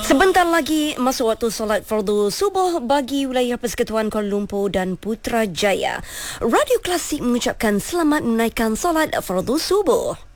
Sebentar lagi masuk waktu solat fardu subuh bagi wilayah Persekutuan Kuala Lumpur dan Putrajaya. Radio Klasik mengucapkan selamat menunaikan solat fardu subuh.